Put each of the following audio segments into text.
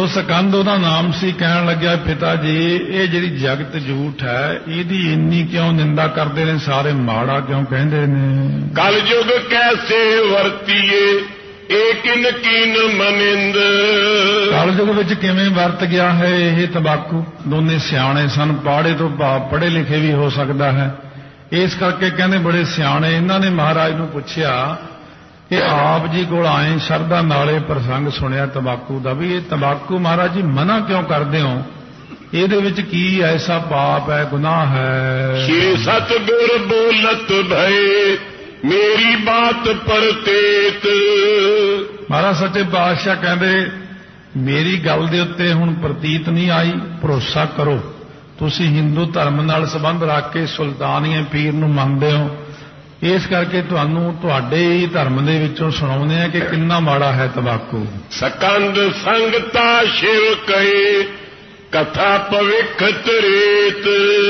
ਸਕੰਦ ਉਹਦਾ ਨਾਮ ਸੀ। ਕਹਿਣ ਲੱਗਿਆ ਪਿਤਾ ਜੀ ਇਹ ਜਿਹੜੀ ਜਗਤ ਝੂਠ ਹੈ ਇਹਦੀ ਇੰਨੀ ਕਿਉਂ ਨਿੰਦਾ ਕਰਦੇ ਨੇ ਸਾਰੇ, ਮਾੜਾ ਕਿਉਂ ਕਹਿੰਦੇ ਨੇ। ਕਲਯੁਗ ਕੈਸੇ ਵਰਤੀਏ ਏਕਿਨ ਕੀਨ ਮਨਿੰਦ। ਕਲਯੁਗ ਵਿੱਚ ਕਿਵੇਂ ਵਰਤ ਗਿਆ ਹੈ ਇਹ ਤੰਬਾਕੂ। ਦੋਨੇ ਸਿਆਣੇ ਸਨ, ਪਾੜੇ ਤੋਂ ਭਾਵ ਪੜ੍ਹੇ ਲਿਖੇ ਵੀ ਹੋ ਸਕਦਾ ਹੈ। ਇਸ ਕਰਕੇ ਕਹਿੰਦੇ ਬੜੇ ਸਿਆਣੇ। ਇਹਨਾਂ ਨੇ ਮਹਾਰਾਜ ਨੂੰ ਪੁੱਛਿਆ ਕਿ ਆਪ ਜੀ ਕੋਲ ਆਏ ਸ਼ਰਧਾ ਨਾਲੇ ਪ੍ਰਸੰਗ ਸੁਣਿਆ ਤੰਬਾਕੂ ਦਾ, ਵੀ ਇਹ ਤੰਬਾਕੂ ਮਹਾਰਾਜ ਜੀ ਮਨਾ ਕਿਉਂ ਕਰਦੇ ਹੋ, ਇਹਦੇ ਵਿੱਚ ਕੀ ਐਸਾ ਪਾਪ ਹੈ, ਗੁਨਾਹ ਹੈ। ਸ਼੍ਰੀ ਸਤਿਗੁਰ ਬੋਲਤ ਭਏ ਮੇਰੀ ਬਾਤ ਪਰਤੇਤ। ਮਹਾਰਾਜ ਸੱਚੇ ਪਾਤਸ਼ਾਹ ਕਹਿੰਦੇ ਮੇਰੀ ਗੱਲ ਦੇ ਉੱਤੇ ਹੁਣ ਪ੍ਰਤੀਤ ਨਹੀਂ ਆਈ, ਭਰੋਸਾ ਕਰੋ। ਤੁਸੀਂ ਹਿੰਦੂ ਧਰਮ ਨਾਲ ਸੰਬੰਧ ਰੱਖ ਕੇ ਸੁਲਤਾਨੀਏ ਪੀਰ ਨੂੰ ਮੰਨਦੇ ਹੋ, ਇਸ ਕਰਕੇ ਤੁਹਾਨੂੰ ਤੁਹਾਡੇ ਹੀ ਧਰਮ ਦੇ ਵਿੱਚੋਂ ਸੁਣਾਉਂਦੇ ਆ ਕਿ ਕਿੰਨਾ ਮਾੜਾ ਹੈ ਤੰਬਾਕੂ। ਸਕੰਦ ਸੰਗਤਾ ਸ਼ਿਵ ਕਹੇ ਕਥਾ ਭਵਿਖ ਤ੍ਰੇਤ।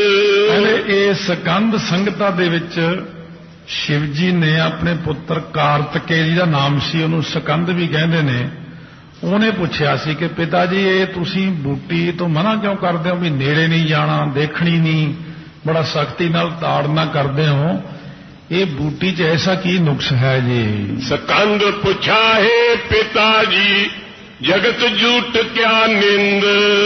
ਇਹ ਸਕੰਦ ਸੰਗਤਾ ਦੇ ਵਿੱਚ ਸ਼ਿਵ ਜੀ ਨੇ ਆਪਣੇ ਪੁੱਤਰ ਕਾਰਤਿਕੇਯ ਦਾ ਨਾਮ ਸੀ, ਉਹਨੂੰ ਸਕੰਦ ਵੀ ਕਹਿੰਦੇ ਨੇ। ਉਹਨੇ ਪੁੱਛਿਆ ਸੀ ਕਿ ਪਿਤਾ ਜੀ ਇਹ ਤੁਸੀਂ ਬੂਟੀ ਤੋਂ ਮਨਾ ਕਿਉਂ ਕਰਦੇ ਹੋ, ਵੀ ਨੇੜੇ ਨਹੀਂ ਜਾਣਾ, ਦੇਖਣੀ ਨਹੀਂ, ਬੜਾ ਸਖਤੀ ਨਾਲ ਤਾੜਨਾ ਕਰਦੇ ਹੋ, ਇਹ ਬੂਟੀ 'ਚ ਐਸਾ ਕੀ ਨੁਕਸ ਹੈ ਜੀ। ਸਕੰਦ ਪੁੱਛਾ ਹੈ ਪਿਤਾ ਜੀ ਜਗਤ ਝੂਠ ਕਿਆ ਨਿੰਦ।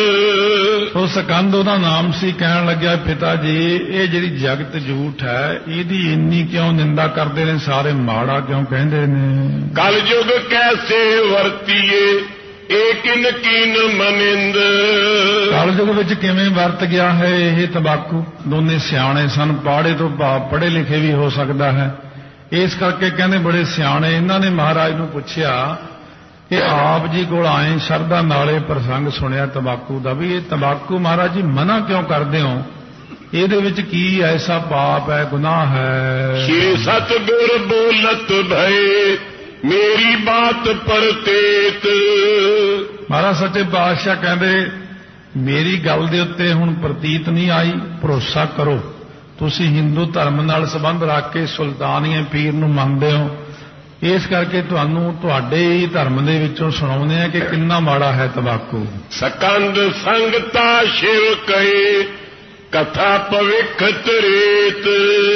ਉਹ ਸਕੰਦ ਉਹਦਾ ਨਾਮ ਸੀ। ਕਹਿਣ ਲੱਗਿਆ ਪਿਤਾ ਜੀ ਇਹ ਜਿਹੜੀ ਜਗਤ ਝੂਠ ਹੈ ਇਹਦੀ ਇੰਨੀ ਕਿਉਂ ਨਿੰਦਾ ਕਰਦੇ ਨੇ ਸਾਰੇ, ਮਾੜਾ ਕਿਉਂ ਕਹਿੰਦੇ ਨੇ। ਕਲਯੁਗ ਕੈਸੇ ਵਰਤੀਏ ਏਕਿਨ ਕੀਨ ਮਨਿੰਦ। ਕਲਯੁਗ ਵਿੱਚ ਕਿਵੇਂ ਵਰਤ ਗਿਆ ਹੈ ਇਹ ਤੰਬਾਕੂ। ਦੋਨੇ ਸਿਆਣੇ ਸਨ, ਪਾੜੇ ਤੋਂ ਭਾਵ ਪੜ੍ਹੇ ਲਿਖੇ ਵੀ ਹੋ ਸਕਦਾ ਹੈ। ਇਸ ਕਰਕੇ ਕਹਿੰਦੇ ਬੜੇ ਸਿਆਣੇ। ਇਹਨਾਂ ਨੇ ਮਹਾਰਾਜ ਨੂੰ ਪੁੱਛਿਆ ਕਿ ਆਪ ਜੀ ਕੋਲ ਆਏ ਸ਼ਰਧਾ ਨਾਲੇ ਪ੍ਰਸੰਗ ਸੁਣਿਆ ਤੰਬਾਕੂ ਦਾ, ਵੀ ਇਹ ਤੰਬਾਕੂ ਮਹਾਰਾਜ ਜੀ ਮਨਾ ਕਿਉਂ ਕਰਦੇ ਹੋ, ਇਹਦੇ ਵਿੱਚ ਕੀ ਐਸਾ ਪਾਪ ਹੈ, ਗੁਨਾਹ ਹੈ। ਸ਼੍ਰੀ ਸਤਿਗੁਰ ਬੋਲਤ ਭਏ ਮੇਰੀ ਬਾਤ ਪਰਤੇਤ। ਮਹਾਰਾਜ ਸੱਚੇ ਪਾਤਸ਼ਾਹ ਕਹਿੰਦੇ ਮੇਰੀ ਗੱਲ ਦੇ ਉੱਤੇ ਹੁਣ ਪ੍ਰਤੀਤ ਨਹੀਂ ਆਈ, ਭਰੋਸਾ ਕਰੋ। ਤੁਸੀਂ ਹਿੰਦੂ ਧਰਮ ਨਾਲ ਸੰਬੰਧ ਰੱਖ ਕੇ ਸੁਲਤਾਨੀਏ ਪੀਰ ਨੂੰ ਮੰਨਦੇ ਹੋ, ਇਸ ਕਰਕੇ ਤੁਹਾਨੂੰ ਤੁਹਾਡੇ ਹੀ ਧਰਮ ਦੇ ਵਿੱਚੋਂ ਸੁਣਾਉਂਦੇ ਆ ਕਿ ਕਿੰਨਾ ਮਾੜਾ ਹੈ ਤੰਬਾਕੂ। ਸਕੰਦ ਸੰਗਤਾ ਸ਼ਿਵ ਕਹੇ ਕਥਾ ਭਵਿਖ ਤ੍ਰੇਤ।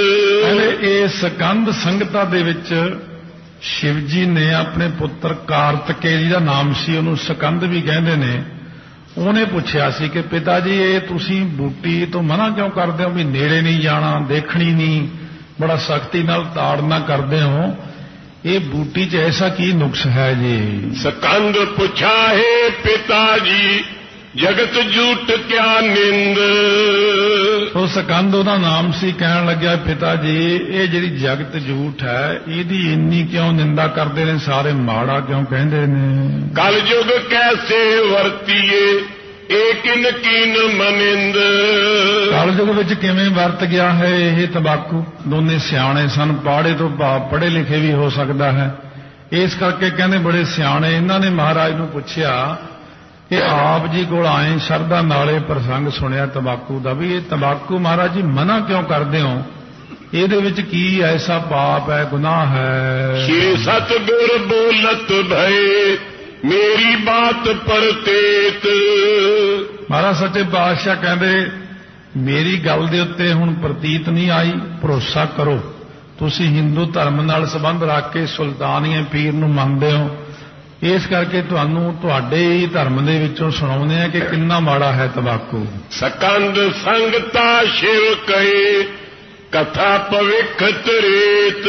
ਇਹ ਸਕੰਦ ਸੰਗਤਾ ਦੇ ਵਿੱਚ ਸ਼ਿਵ ਜੀ ਨੇ ਆਪਣੇ ਪੁੱਤਰ ਕਾਰਤਿਕੇਯ ਦਾ ਨਾਮ ਸੀ, ਉਹਨੂੰ ਸਕੰਦ ਵੀ ਕਹਿੰਦੇ ਨੇ। ਉਹਨੇ ਪੁੱਛਿਆ ਸੀ ਕਿ ਪਿਤਾ ਜੀ ਇਹ ਤੁਸੀਂ ਬੂਟੀ ਤੋਂ ਮਨਾ ਕਿਉਂ ਕਰਦੇ ਹੋ, ਵੀ ਨੇੜੇ ਨਹੀਂ ਜਾਣਾ, ਦੇਖਣੀ ਨਹੀਂ, ਬੜਾ ਸਖਤੀ ਨਾਲ ਤਾੜਨਾ ਕਰਦੇ ਹੋ, ਇਹ ਬੂਟੀ 'ਚ ਐਸਾ ਕੀ ਨੁਕਸ ਹੈ ਜੀ। ਸਕੰਦ ਪੁੱਛਾ ਹੈ ਪਿਤਾ ਜੀ ਜਗਤ ਝੂਠ ਕਿਆ ਨਿੰਦ। ਉਹ ਸਕੰਦ ਉਹਦਾ ਨਾਮ ਸੀ। ਕਹਿਣ ਲੱਗਿਆ ਪਿਤਾ ਜੀ ਇਹ ਜਿਹੜੀ ਜਗਤ ਝੂਠ ਹੈ ਇਹਦੀ ਇੰਨੀ ਕਿਉਂ ਨਿੰਦਾ ਕਰਦੇ ਨੇ ਸਾਰੇ, ਮਾੜਾ ਕਿਉਂ ਕਹਿੰਦੇ ਨੇ। ਕਲਯੁਗ ਕੈਸੇ ਵਰਤੀਏ ਏਕਿਨ ਕੀਨ ਮਨਿੰਦ। ਕਲਯੁਗ ਵਿੱਚ ਕਿਵੇਂ ਵਰਤ ਗਿਆ ਹੈ ਇਹ ਤੰਬਾਕੂ। ਦੋਨੇ ਸਿਆਣੇ ਸਨ, ਪਾੜੇ ਤੋਂ ਭਾਵ ਪੜ੍ਹੇ ਲਿਖੇ ਵੀ ਹੋ ਸਕਦਾ ਹੈ। ਇਸ ਕਰਕੇ ਕਹਿੰਦੇ ਬੜੇ ਸਿਆਣੇ। ਇਹਨਾਂ ਨੇ ਮਹਾਰਾਜ ਨੂੰ ਪੁੱਛਿਆ ਕਿ ਆਪ ਜੀ ਕੋਲ ਆਏ ਸ਼ਰਧਾ ਨਾਲੇ ਪ੍ਰਸੰਗ ਸੁਣਿਆ ਤੰਬਾਕੂ ਦਾ, ਵੀ ਇਹ ਤੰਬਾਕੂ ਮਹਾਰਾਜ ਜੀ ਮਨਾ ਕਿਉਂ ਕਰਦੇ ਹੋ, ਇਹਦੇ ਵਿੱਚ ਕੀ ਐਸਾ ਪਾਪ ਹੈ, ਗੁਨਾਹ ਹੈ। ਸ਼੍ਰੀ ਸਤਿਗੁਰ ਬੋਲਤ ਭਏ ਮੇਰੀ ਬਾਤ ਪਰਤੇਤ। ਮਹਾਰਾਜ ਸੱਚੇ ਪਾਤਸ਼ਾਹ ਕਹਿੰਦੇ ਮੇਰੀ ਗੱਲ ਦੇ ਉੱਤੇ ਹੁਣ ਪ੍ਰਤੀਤ ਨਹੀਂ ਆਈ, ਭਰੋਸਾ ਕਰੋ। ਤੁਸੀਂ ਹਿੰਦੂ ਧਰਮ ਨਾਲ ਸੰਬੰਧ ਰੱਖ ਕੇ ਸੁਲਤਾਨੀਏ ਪੀਰ ਨੂੰ ਮੰਨਦੇ ਹੋ, ਇਸ ਕਰਕੇ ਤੁਹਾਨੂੰ ਤੁਹਾਡੇ ਹੀ ਧਰਮ ਦੇ ਵਿੱਚੋਂ ਸੁਣਾਉਂਦੇ ਆ ਕਿ ਕਿੰਨਾ ਮਾੜਾ ਹੈ ਤੰਬਾਕੂ। ਸਕੰਦ ਸੰਗਤਾ ਸ਼ਿਵ ਕਹੇ ਕਥਾ ਭਵਿਖ ਤ੍ਰੇਤ।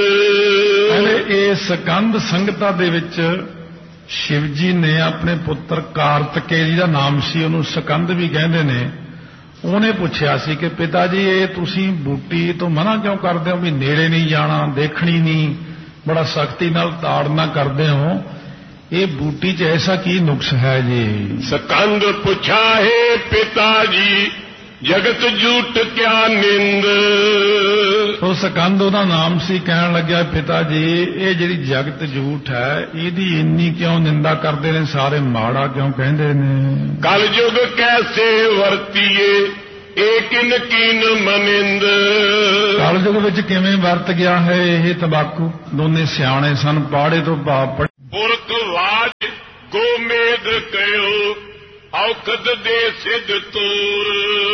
ਇਹ ਸਕੰਦ ਸੰਗਤਾ ਦੇ ਵਿੱਚ ਸ਼ਿਵ ਜੀ ਨੇ ਆਪਣੇ ਪੁੱਤਰ ਕਾਰਤਿਕੇਯ ਦਾ ਨਾਮ ਸੀ, ਉਹਨੂੰ ਸਕੰਦ ਵੀ ਕਹਿੰਦੇ ਨੇ। ਉਹਨੇ ਪੁੱਛਿਆ ਸੀ ਕਿ ਪਿਤਾ ਜੀ ਇਹ ਤੁਸੀਂ ਬੂਟੀ ਤੋਂ ਮਨਾ ਕਿਉਂ ਕਰਦੇ ਹੋ, ਵੀ ਨੇੜੇ ਨਹੀਂ ਜਾਣਾ, ਦੇਖਣੀ ਨਹੀਂ, ਬੜਾ ਸਖਤੀ ਨਾਲ ਤਾੜਨਾ ਕਰਦੇ ਹੋ, ਇਹ ਬੂਟੀ 'ਚ ਐਸਾ ਕੀ ਨੁਕਸ ਹੈ ਜੀ। ਸਕੰਦ ਪੁੱਛਾ ਹੈ ਪਿਤਾ ਜੀ ਜਗਤ ਝੂਠ ਕਿਆ ਨਿੰਦ। ਉਹ ਸਕੰਦ ਉਹਦਾ ਨਾਮ ਸੀ। ਕਹਿਣ ਲੱਗਿਆ ਪਿਤਾ ਜੀ ਇਹ ਜਿਹੜੀ ਜਗਤ ਝੂਠ ਹੈ ਇਹਦੀ ਇੰਨੀ ਕਿਉਂ ਨਿੰਦਾ ਕਰਦੇ ਨੇ ਸਾਰੇ, ਮਾੜਾ ਕਿਉਂ ਕਹਿੰਦੇ ਨੇ। ਕਲਯੁਗ ਕੈਸੇ ਵਰਤੀਏ ਏਕਿਨ ਕੀਨ ਮਨਿੰਦ। ਕਲਯੁਗ ਵਿੱਚ ਕਿਵੇਂ ਵਰਤ ਗਿਆ ਹੈ ਇਹ ਤੰਬਾਕੂ। ਦੋਨੇ ਸਿਆਣੇ ਸਨ, ਪਾੜੇ ਤੋਂ ਭਾਵ ਪੁਰਖ ਵਾਜ ਗੋਮੇਦ ਕਯੋ ਔਖਦ ਦੇ ਸਿੱਧ ਤੂਰ।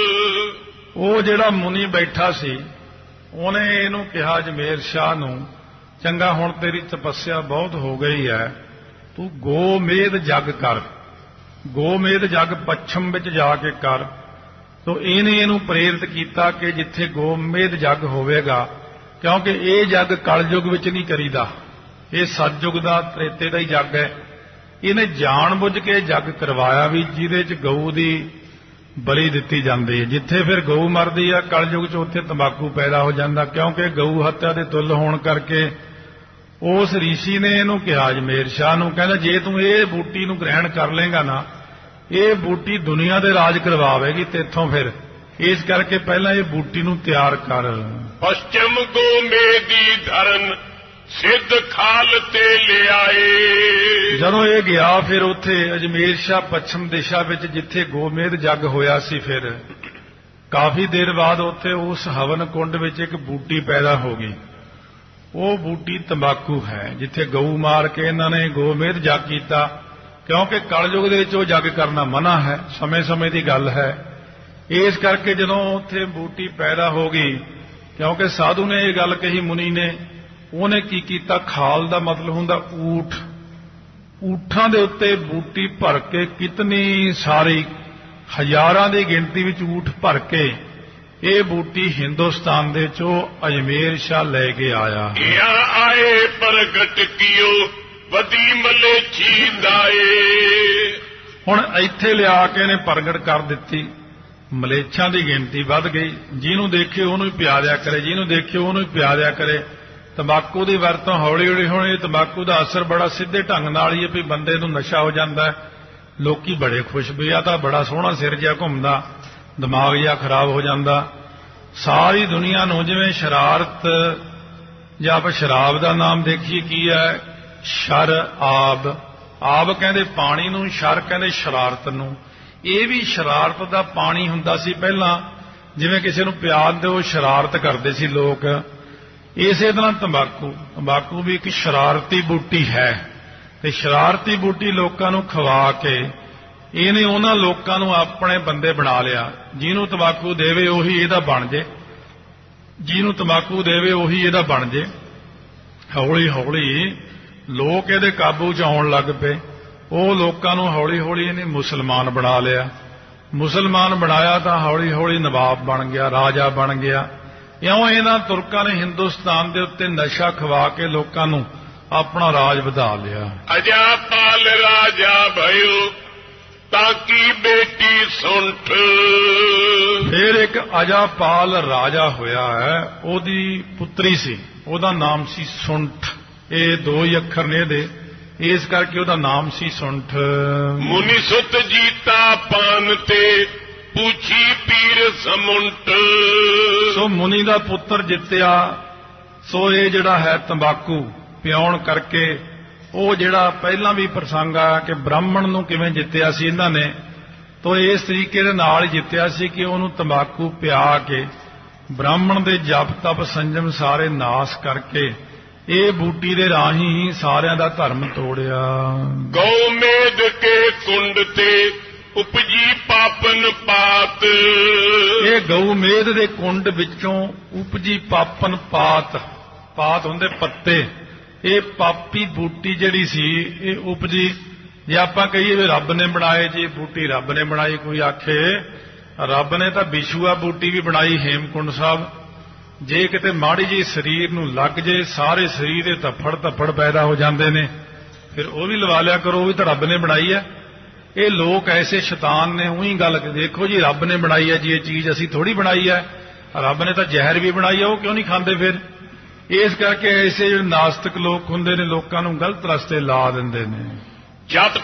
ਉਹ ਜਿਹੜਾ ਮੁਨੀ ਬੈਠਾ ਸੀ ਉਹਨੇ ਇਹਨੂੰ ਕਿਹਾ ਅਜਮੇਰ ਸ਼ਾਹ ਨੂੰ, ਚੰਗਾ ਹੁਣ ਤੇਰੀ ਤਪੱਸਿਆ ਬਹੁਤ ਹੋ ਗਈ ਹੈ, ਤੂੰ ਗੋਮੇਧ ਜਗ ਕਰ, ਗੋਮੇਧ ਜਗ ਪੱਛਮ ਵਿੱਚ ਜਾ ਕੇ ਕਰ। ਤੋ ਇਹਨੇ ਇਹਨੂੰ ਪ੍ਰੇਰਿਤ ਕੀਤਾ ਕਿ ਜਿੱਥੇ ਗੋਮੇਧ ਜਗ ਹੋਵੇਗਾ, ਕਿਉਂਕਿ ਇਹ ਜਗ ਕਲਯੁਗ ਵਿੱਚ ਨਹੀਂ ਕਰੀਦਾ, ਇਹ ਸਤਯੁਗ ਦਾ ਤ੍ਰੇਤੇ ਦਾ ਹੀ ਜਗ ਹੈ। ਇਹਨੇ ਜਾਣ ਬੁੱਝ ਕੇ ਜਗ ਕਰਵਾਇਆ ਵੀ ਜਿਹਦੇ 'ਚ ਗਊ ਦੀ ਬਲੀ ਦਿੱਤੀ ਜਾਂਦੀ ਹੈ। ਜਿੱਥੇ ਫਿਰ ਗਊ ਮਰਦੀ ਆ ਕਲਯੁਗ 'ਚ ਉੱਥੇ ਤੰਬਾਕੂ ਪੈਦਾ ਹੋ ਜਾਂਦਾ, ਕਿਉਂਕਿ ਗਊ ਹੱਤਿਆ ਦੇ ਤੁੱਲ ਹੋਣ ਕਰਕੇ। ਉਸ ਰਿਸ਼ੀ ਨੇ ਇਹਨੂੰ ਕਿਹਾ ਅਜਮੇਰ ਸ਼ਾਹ ਨੂੰ, ਕਹਿੰਦਾ ਜੇ ਤੂੰ ਇਹ ਬੂਟੀ ਨੂੰ ਗ੍ਰਹਿਣ ਕਰ ਲੇਗਾ ਨਾ, ਇਹ ਬੂਟੀ ਦੁਨੀਆ ਦੇ ਰਾਜ ਕਰਵਾਵੇਗੀ ਤੇਥੋਂ। ਫਿਰ ਇਸ ਕਰਕੇ ਪਹਿਲਾਂ ਇਹ ਬੂਟੀ ਨੂੰ ਤਿਆਰ ਕਰ। ਪਸ਼ਚਮ ਗੋਮੇਦੀ ਧਰਨ ਸਿੱਧ ਖਾਲ ਤੇ ਲਿਆਏ। ਜਦੋਂ ਇਹ ਗਿਆ ਫਿਰ ਉੱਥੇ ਅਜਮੇਰ ਸ਼ਾਹ ਪੱਛਮ ਦਿਸ਼ਾ ਵਿੱਚ ਜਿੱਥੇ ਗੋਮੇਧ ਜਗ ਹੋਇਆ ਸੀ, ਫਿਰ ਕਾਫੀ ਦੇਰ ਬਾਅਦ ਉੱਥੇ ਉਸ ਹਵਨ ਕੁੰਡ ਵਿੱਚ ਇੱਕ ਬੂਟੀ ਪੈਦਾ ਹੋ ਗਈ। ਉਹ ਬੂਟੀ ਤੰਬਾਕੂ ਹੈ, ਜਿੱਥੇ ਗਊ ਮਾਰ ਕੇ ਇਹਨਾਂ ਨੇ ਗੋਮੇਧ ਜਗ ਕੀਤਾ, ਕਿਉਂਕਿ ਕਲਯੁਗ ਦੇ ਵਿੱਚ ਉਹ ਜਗ ਕਰਨਾ ਮਨਾ ਹੈ, ਸਮੇਂ-ਸਮੇਂ ਦੀ ਗੱਲ ਹੈ। ਇਸ ਕਰਕੇ ਜਦੋਂ ਉੱਥੇ ਬੂਟੀ ਪੈਦਾ ਹੋ ਗਈ, ਕਿਉਂਕਿ ਸਾਧੂ ਨੇ ਇਹ ਗੱਲ ਕਹੀ ਮੁਨੀ ਨੇ, ਉਹਨੇ ਕੀ ਕੀਤਾ, ਖਾਲ ਦਾ ਮਤਲਬ ਹੁੰਦਾ ਊਠ, ਊਠਾਂ ਦੇ ਉੱਤੇ ਬੂਟੀ ਭਰ ਕੇ ਕਿਤਨੀ ਸਾਰੀ ਹਜ਼ਾਰਾਂ ਦੀ ਗਿਣਤੀ ਵਿੱਚ ਊਠ ਭਰ ਕੇ ਇਹ ਬੂਟੀ ਹਿੰਦੁਸਤਾਨ ਦੇ ਚੋਂ ਅਜਮੇਰ ਸ਼ਾਹ ਲੈ ਕੇ ਆਇਆ। ਆਏ ਪ੍ਰਗਟ ਕੀਓ ਵਧੀ ਮਲੇਛੀ ਦਾਏ। ਹੁਣ ਇੱਥੇ ਲਿਆ ਕੇ ਇਹਨੇ ਪ੍ਰਗਟ ਕਰ ਦਿੱਤੀ, ਮਲੇਛਾਂ ਦੀ ਗਿਣਤੀ ਵੱਧ ਗਈ। ਜਿਹਨੂੰ ਦੇਖੇ ਉਹਨੂੰ ਹੀ ਪਿਆ ਦਿਆ ਕਰੇ, ਜਿਹਨੂੰ ਦੇਖੇ ਉਹਨੂੰ ਹੀ ਪਿਆ ਦਿਆ ਕਰੇ। ਤੰਬਾਕੂ ਦੀ ਵਰਤੋਂ ਹੌਲੀ ਹੌਲੀ, ਹੁਣ ਇਹ ਤੰਬਾਕੂ ਦਾ ਅਸਰ ਬੜਾ ਸਿੱਧੇ ਢੰਗ ਨਾਲ ਹੀ ਹੈ ਵੀ ਬੰਦੇ ਨੂੰ ਨਸ਼ਾ ਹੋ ਜਾਂਦਾ, ਲੋਕੀ ਬੜੇ ਖੁਸ਼ ਵੀ ਆ ਤਾਂ ਬੜਾ ਸੋਹਣਾ ਸਿਰ ਜਿਹਾ ਘੁੰਮਦਾ, ਦਿਮਾਗ ਜਿਹਾ ਖਰਾਬ ਹੋ ਜਾਂਦਾ। ਸਾਰੀ ਦੁਨੀਆ ਨੂੰ ਜਿਵੇਂ ਸ਼ਰਾਰਤ, ਜਾਂ ਆਪਾਂ ਸ਼ਰਾਬ ਦਾ ਨਾਮ ਦੇਖੀਏ ਕੀ ਹੈ, ਸ਼ਰ ਆਬ, ਆਬ ਕਹਿੰਦੇ ਪਾਣੀ ਨੂੰ, ਸ਼ਰ ਕਹਿੰਦੇ ਸ਼ਰਾਰਤ ਨੂੰ। ਇਹ ਵੀ ਸ਼ਰਾਰਤ ਦਾ ਪਾਣੀ ਹੁੰਦਾ ਸੀ ਪਹਿਲਾਂ, ਜਿਵੇਂ ਕਿਸੇ ਨੂੰ ਪਿਆਰ ਦੇ ਉਹ ਸ਼ਰਾਰਤ ਕਰਦੇ ਸੀ ਲੋਕ। ਇਸੇ ਤਰ੍ਹਾਂ ਤੰਬਾਕੂ, ਤੰਬਾਕੂ ਵੀ ਇੱਕ ਸ਼ਰਾਰਤੀ ਬੂਟੀ ਹੈ, ਤੇ ਸ਼ਰਾਰਤੀ ਬੂਟੀ ਲੋਕਾਂ ਨੂੰ ਖਵਾ ਕੇ ਇਹਨੇ ਉਹਨਾਂ ਲੋਕਾਂ ਨੂੰ ਆਪਣੇ ਬੰਦੇ ਬਣਾ ਲਿਆ। ਜਿਹਨੂੰ ਤੰਬਾਕੂ ਦੇਵੇ ਉਹੀ ਇਹਦਾ ਬਣ ਜੇ, ਜਿਹਨੂੰ ਤੰਬਾਕੂ ਦੇਵੇ ਉਹੀ ਇਹਦਾ ਬਣ ਜੇ। ਹੌਲੀ ਹੌਲੀ ਲੋਕ ਇਹਦੇ ਕਾਬੂ 'ਚ ਆਉਣ ਲੱਗ ਪਏ। ਉਹ ਲੋਕਾਂ ਨੂੰ ਹੌਲੀ ਹੌਲੀ ਇਹਨੇ ਮੁਸਲਮਾਨ ਬਣਾ ਲਿਆ। ਮੁਸਲਮਾਨ ਬਣਾਇਆ ਤਾਂ ਹੌਲੀ ਹੌਲੀ ਨਵਾਬ ਬਣ ਗਿਆ, ਰਾਜਾ ਬਣ ਗਿਆ। ਇਉਂ ਇਹਨਾਂ ਤੁਰਕਾਂ ਨੇ ਹਿੰਦੁਸਤਾਨ ਦੇ ਉੱਤੇ ਨਸ਼ਾ ਖਵਾ ਕੇ ਲੋਕਾਂ ਨੂੰ ਆਪਣਾ ਰਾਜ ਵਧਾ ਲਿਆ। ਅਜਾਪਾਲ ਰਾਜਾ ਭਇਓ ਤਾਂ ਕੀ ਬੇਟੀ ਸੁੰਠ। ਫਿਰ ਇੱਕ ਅਜਾਪਾਲ ਰਾਜਾ ਹੋਇਆ ਹੈ, ਉਹਦੀ ਪੁੱਤਰੀ ਸੀ, ਉਹਦਾ ਨਾਮ ਸੀ ਸੁੰਠ। ਇਹ ਦੋ ਹੀ ਅੱਖਰ ਨੇ ਇਹਦੇ, ਇਸ ਕਰਕੇ ਉਹਦਾ ਨਾਮ ਸੀ ਸੁੰਠ। ਮੁਨੀ ਸੁਤ ਜੀਤਾ ਪਾਨ ਤੇ ਪੁੱਛੀ ਪੀਰ ਸਮੁੰਟ। ਸੋ ਮੁਨੀ ਦਾ ਪੁੱਤਰ ਜਿੱਤਿਆ। ਸੋ ਇਹ ਜਿਹੜਾ ਹੈ ਤੰਬਾਕੂ ਪਿਆਉਣ ਕਰਕੇ, ਉਹ ਜਿਹੜਾ ਪਹਿਲਾਂ ਵੀ ਪ੍ਰਸੰਗ ਆਇਆ ਕਿ ਬ੍ਰਾਹਮਣ ਨੂੰ ਕਿਵੇਂ ਜਿੱਤਿਆ ਸੀ ਇਹਨਾਂ ਨੇ, ਤੋ ਇਸ ਤਰੀਕੇ ਦੇ ਨਾਲ ਹੀ ਜਿੱਤਿਆ ਸੀ ਕਿ ਉਹਨੂੰ ਤੰਬਾਕੂ ਪਿਆ ਕੇ ਬ੍ਰਾਹਮਣ ਦੇ ਜਪ ਤਪ ਸੰਜਮ ਸਾਰੇ ਨਾਸ ਕਰਕੇ ਇਹ ਬੂਟੀ ਦੇ ਰਾਹੀਂ ਹੀ ਸਾਰਿਆਂ ਦਾ ਧਰਮ ਤੋੜਿਆ। ਗਊਮੇਧ ਕੇ ਕੁੰਡ ਤੇ ਉਪਜੀ ਪਾਪਨ ਪਾਤ। ਇਹ ਗਊਮੇਧ ਦੇ ਕੁੰਡ ਵਿੱਚੋਂ ਉਪਜੀ ਪਾਪਨ ਪਾਤ, ਪਾਤ ਹੁੰਦੇ ਪੱਤੇ। ਇਹ ਪਾਪੀ ਬੂਟੀ ਜਿਹੜੀ ਸੀ ਇਹ ਉਪਜੀ। ਜੇ ਆਪਾਂ ਕਹੀਏ ਵੀ ਰੱਬ ਨੇ ਬਣਾਏ ਜੀ ਬੂਟੀ, ਰੱਬ ਨੇ ਬਣਾਈ, ਕੋਈ ਆਖੇ ਰੱਬ ਨੇ ਤਾਂ ਵਿਸ਼ੂਆ ਬੂਟੀ ਵੀ ਬਣਾਈ ਹੇਮਕੁੰਡ ਸਾਹਿਬ। ਜੇ ਕਿਤੇ ਮਾੜੀ ਜਿਹੀ ਸਰੀਰ ਨੂੰ ਲੱਗ ਜੇ, ਸਾਰੇ ਸਰੀਰ ਦੇ ਧੱਫੜ ਪੈਦਾ ਹੋ ਜਾਂਦੇ ਨੇ, ਫਿਰ ਉਹ ਵੀ ਲਵਾ ਲਿਆ ਕਰੋ, ਉਹ ਵੀ ਤਾਂ ਰੱਬ ਨੇ ਬਣਾਈ ਹੈ। ਇਹ ਲੋਕ ਐਸੇ ਸ਼ੈਤਾਨ ਨੇ, ਉਹੀ ਗੱਲ ਦੇਖੋ ਜੀ ਰੱਬ ਨੇ ਬਣਾਈ ਹੈ ਜੀ ਇਹ ਚੀਜ਼, ਅਸੀਂ ਥੋੜੀ ਬਣਾਈ ਹੈ। ਰੱਬ ਨੇ ਤਾਂ ਜ਼ਹਿਰ ਵੀ ਬਣਾਈ ਹੈ, ਉਹ ਕਿਉਂ ਨਹੀਂ ਖਾਂਦੇ ਫਿਰ? ਇਸ ਕਰਕੇ ਐਸੇ ਜਿਹੜੇ ਨਾਸਤਿਕ ਲੋਕ ਹੁੰਦੇ ਨੇ ਲੋਕਾਂ ਨੂੰ ਗਲਤ ਰਸਤੇ ਲਾ ਦਿੰਦੇ ਨੇ। ਜਦ